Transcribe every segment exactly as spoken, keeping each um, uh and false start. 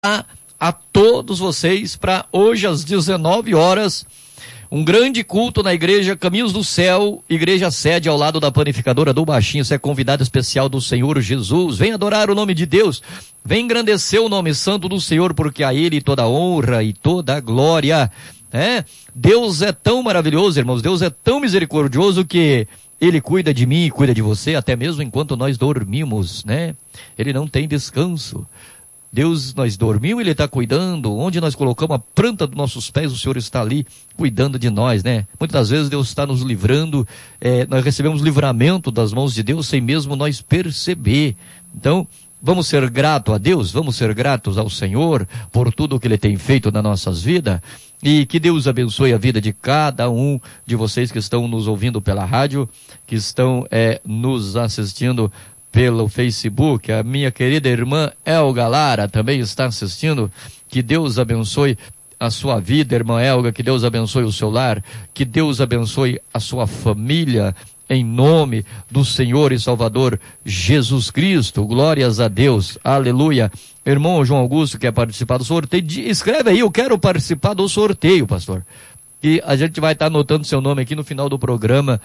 a todos vocês para hoje às dezenove horas, um grande culto na igreja Caminhos do Céu, igreja sede ao lado da panificadora do Baixinho. Você é convidado especial do Senhor Jesus. Vem adorar o nome de Deus, vem engrandecer o nome santo do Senhor, porque a Ele toda a honra e toda a glória. É? Deus é tão maravilhoso, irmãos, Deus é tão misericordioso que Ele cuida de mim e cuida de você, até mesmo enquanto nós dormimos, né? Ele não tem descanso. Deus, nós dormimos, Ele está cuidando. Onde nós colocamos a planta dos nossos pés, o Senhor está ali cuidando de nós, né? Muitas vezes Deus está nos livrando, é, nós recebemos livramento das mãos de Deus sem mesmo nós perceber. Então, vamos ser gratos a Deus, vamos ser gratos ao Senhor por tudo o que Ele tem feito nas nossas vidas. E que Deus abençoe a vida de cada um de vocês que estão nos ouvindo pela rádio, que estão é, nos assistindo pelo Facebook. A minha querida irmã Elga Lara também está assistindo. Que Deus abençoe a sua vida, irmã Elga, que Deus abençoe o seu lar, que Deus abençoe a sua família, em nome do Senhor e Salvador Jesus Cristo. Glórias a Deus, aleluia. Irmão João Augusto quer participar do sorteio, escreve aí, eu quero participar do sorteio, pastor. E a gente vai estar anotando seu nome aqui no final do programa.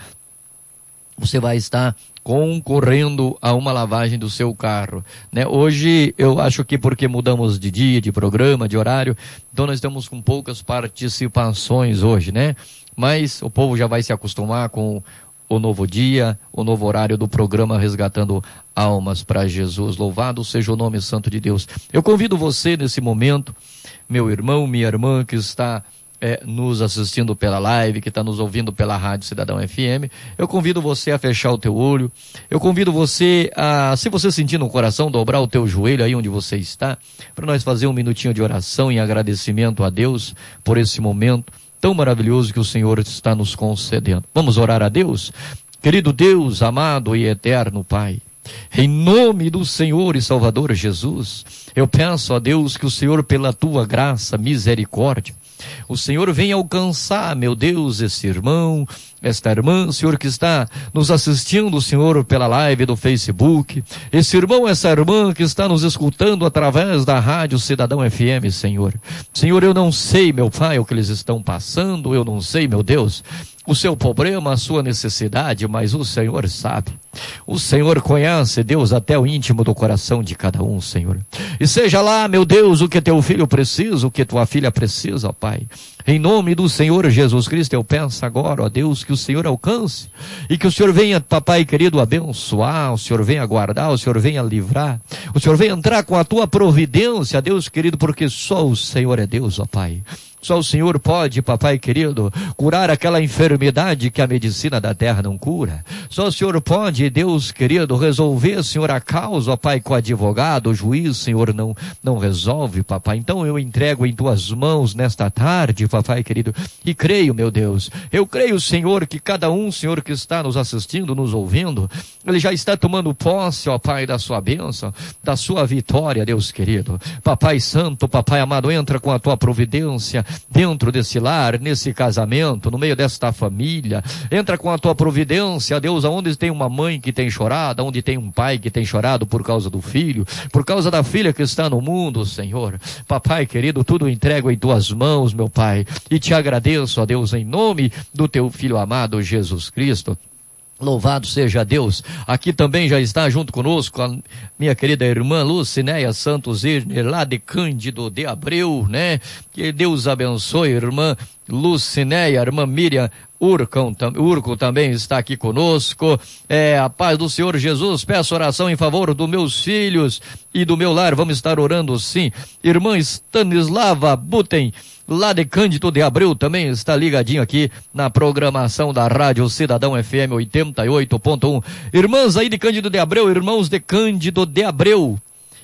Você vai estar concorrendo a uma lavagem do seu carro, né? Hoje, eu acho que porque mudamos de dia, de programa, de horário, então nós estamos com poucas participações hoje, né? Mas o povo já vai se acostumar com o novo dia, o novo horário do programa Resgatando Almas para Jesus. Louvado seja o nome santo de Deus. Eu convido você nesse momento, meu irmão, minha irmã que está É, nos assistindo pela live, que está nos ouvindo pela Rádio Cidadão F M, eu convido você a fechar o teu olho, eu convido você a, se você sentir no coração, dobrar o teu joelho aí onde você está, para nós fazer um minutinho de oração em agradecimento a Deus por esse momento tão maravilhoso que o Senhor está nos concedendo. Vamos orar a Deus? Querido Deus, amado e eterno Pai, em nome do Senhor e Salvador Jesus, eu peço a Deus que o Senhor, pela tua graça, misericórdia, o Senhor vem alcançar, meu Deus, esse irmão, esta irmã, Senhor, que está nos assistindo, Senhor, pela live do Facebook, esse irmão, essa irmã que está nos escutando através da Rádio Cidadão F M, Senhor. Senhor, eu não sei, meu Pai, o que eles estão passando, eu não sei, meu Deus, o seu problema, a sua necessidade, mas o Senhor sabe. O Senhor conhece, Deus, até o íntimo do coração de cada um, Senhor. E seja lá, meu Deus, o que teu filho precisa, o que tua filha precisa, ó Pai. Em nome do Senhor Jesus Cristo, eu peço agora, ó Deus, que o Senhor alcance e que o Senhor venha, papai querido, abençoar, o Senhor venha guardar, o Senhor venha livrar, o Senhor venha entrar com a tua providência, Deus querido, porque só o Senhor é Deus, ó Pai. Só o Senhor pode, papai querido, curar aquela enfermidade que a medicina da terra não cura. Só o Senhor pode, Deus querido, resolver, Senhor, a causa, ó Pai, com o advogado, o juiz, Senhor, não, não resolve, papai. Então eu entrego em tuas mãos nesta tarde, papai querido, e creio, meu Deus, eu creio, Senhor, que cada um, Senhor, que está nos assistindo, nos ouvindo, ele já está tomando posse, ó Pai, da sua bênção, da sua vitória, Deus querido. Papai santo, papai amado, entra com a tua providência dentro desse lar, nesse casamento, no meio desta família, entra com a tua providência, Deus, aonde tem uma mãe que tem chorado, onde tem um pai que tem chorado por causa do filho, por causa da filha que está no mundo, Senhor. Papai querido, tudo entrego em tuas mãos, meu Pai, e te agradeço, ó Deus, em nome do teu Filho amado, Jesus Cristo. Louvado seja Deus. Aqui também já está junto conosco a minha querida irmã Lucinéia Santos Irner, lá de Cândido de Abreu, né? Que Deus abençoe, irmã Lucinéia, irmã Miriam Urcão, Urco também está aqui conosco. É, a paz do Senhor Jesus, peço oração em favor dos meus filhos e do meu lar, vamos estar orando sim. Irmã Stanislava Buten, lá de Cândido de Abreu, também está ligadinho aqui na programação da Rádio Cidadão F M oitenta e oito ponto um. Irmãs aí de Cândido de Abreu, irmãos de Cândido de Abreu,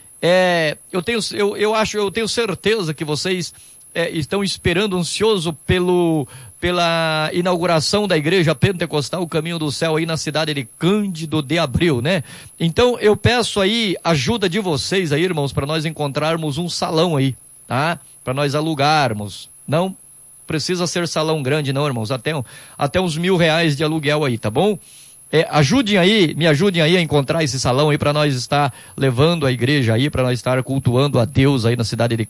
é, eu tenho, eu, eu acho, eu tenho certeza que vocês é, estão esperando ansioso pelo, pela inauguração da Igreja Pentecostal Caminho do Céu aí na cidade de Cândido de Abreu, né? Então eu peço aí ajuda de vocês aí, irmãos, para nós encontrarmos um salão aí, tá? Para nós alugarmos. Não precisa ser salão grande não, irmãos, até, até uns mil reais de aluguel aí, tá bom? É, ajudem aí, me ajudem aí a encontrar esse salão aí para nós estar levando a igreja aí, para nós estar cultuando a Deus aí na cidade de